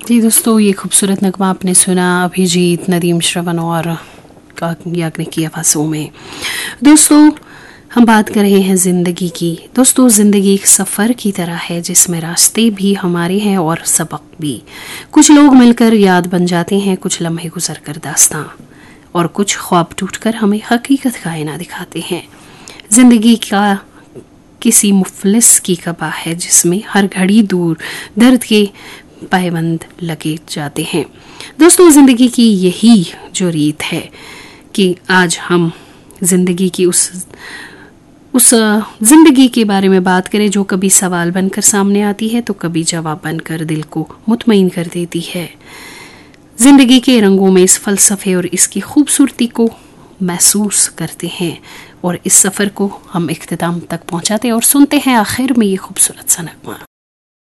जी दोस्तों, ये खूबसूरत नगमा आपने सुना अभिजीत, नदीम श्रवण और याग्निक की आवाज़ों में। दोस्तों, हम बात कर रहे हैं ज़िंदगी की। दोस्तों, ज़िंदगी एक सफ़र की तरह है जिसमें रास्ते भी हमारे हैं और सबक भी। कुछ लोग मिलकर याद बन जाते हैं, कुछ लम्हे गुजर कर दास्तां, और कुछ ख्वाब टूटकर हमें हकीकत का आईना दिखाते हैं। ज़िंदगी का किसी मुफलिस की कबा है जिसमें हर घड़ी दूर दर्द के पायबंद लगे जाते हैं। दोस्तों, ज़िंदगी की यही जो रीत है कि आज हम ज़िंदगी की उस ज़िंदगी के बारे में बात करें जो कभी सवाल बनकर सामने आती है तो कभी जवाब बनकर दिल को मुतमईन कर देती है। ज़िंदगी के रंगों में इस फ़लसफ़े और इसकी खूबसूरती को महसूस करते हैं और इस सफ़र को हम इख्तिताम तक पहुंचाते हैं और सुनते हैं आखिर में ये खूबसूरत सा नगमा।